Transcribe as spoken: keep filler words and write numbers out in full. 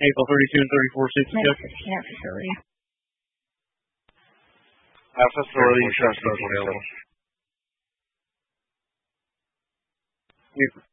April thirty-two and thirty-four seats. Med- yeah, facility. Uh, facility, trust available. Yep.